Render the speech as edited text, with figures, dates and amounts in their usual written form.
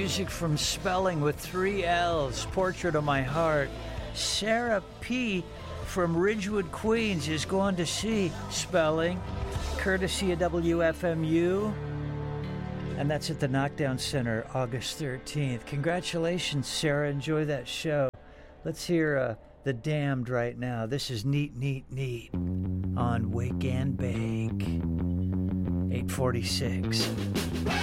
music from Spelling with 3 L's, Portrait of My Heart. Sarah P. from Ridgewood, Queens is going to see Spelling, courtesy of WFMU. And that's at the Knockdown Center, August 13th. Congratulations, Sarah. Enjoy that show. Let's hear The Damned right now. This is Neat, Neat, Neat on Wake and Bake, 846.